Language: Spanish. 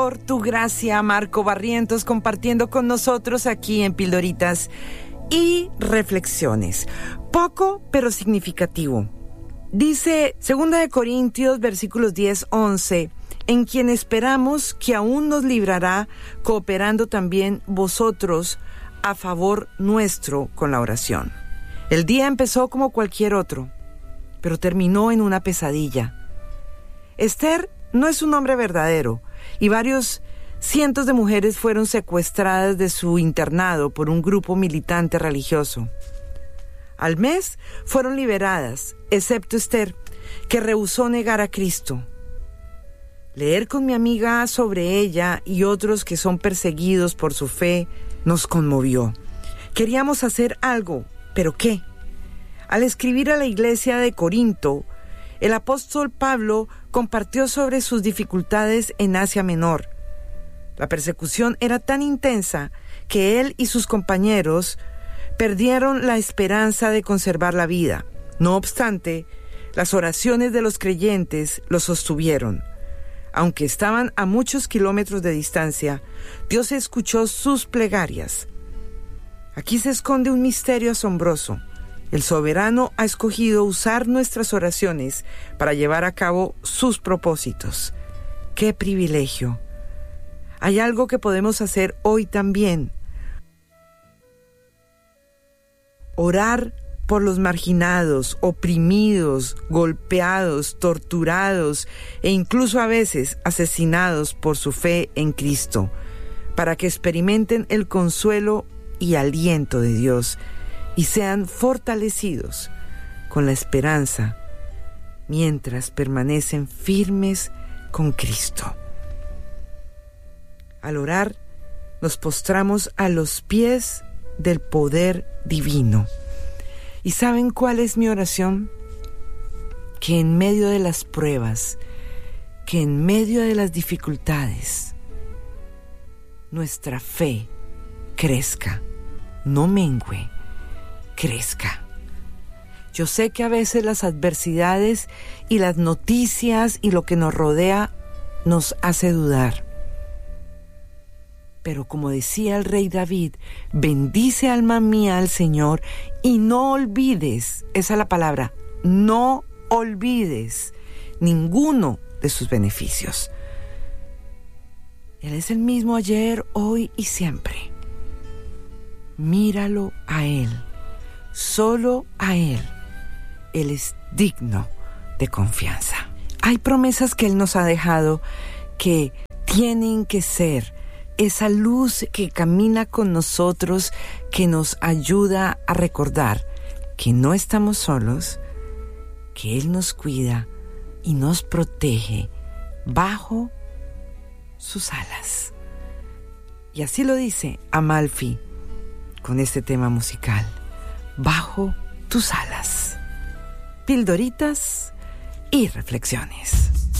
Por tu gracia, Marco Barrientos, compartiendo con nosotros aquí en Pildoritas y Reflexiones. Poco, pero significativo. Dice 2 Corintios, versículos 10-11, en quien esperamos que aún nos librará, cooperando también vosotros a favor nuestro con la oración. El día empezó como cualquier otro, pero terminó en una pesadilla. Esther no es un nombre verdadero, y varios cientos de mujeres fueron secuestradas de su internado por un grupo militante religioso. Al mes fueron liberadas, excepto Esther, que rehusó negar a Cristo. Leer con mi amiga sobre ella y otros que son perseguidos por su fe nos conmovió. Queríamos hacer algo, ¿pero qué? Al escribir a la iglesia de Corinto, el apóstol Pablo compartió sobre sus dificultades en Asia Menor. La persecución era tan intensa que él y sus compañeros perdieron la esperanza de conservar la vida. No obstante, las oraciones de los creyentes los sostuvieron. Aunque estaban a muchos kilómetros de distancia, Dios escuchó sus plegarias. Aquí se esconde un misterio asombroso. El soberano ha escogido usar nuestras oraciones para llevar a cabo sus propósitos. ¡Qué privilegio! Hay algo que podemos hacer hoy también. Orar por los marginados, oprimidos, golpeados, torturados e incluso a veces asesinados por su fe en Cristo, para que experimenten el consuelo y aliento de Dios y sean fortalecidos con la esperanza mientras permanecen firmes con Cristo. Al orar, nos postramos a los pies del poder divino. ¿Y saben cuál es mi oración? Que en medio de las pruebas, que en medio de las dificultades, nuestra fe crezca, no mengüe, crezca. Yo sé que a veces las adversidades y las noticias y lo que nos rodea nos hace dudar. Pero como decía el rey David, bendice alma mía al Señor y no olvides, esa es la palabra, no olvides ninguno de sus beneficios. Él es el mismo ayer, hoy y siempre. Míralo a Él, solo a Él. Él es digno de confianza. Hay promesas que Él nos ha dejado que tienen que ser esa luz que camina con nosotros, que nos ayuda a recordar que no estamos solos, que Él nos cuida y nos protege bajo sus alas. Y así lo dice Amalfi con este tema musical, bajo tus alas. Pildoritas y reflexiones.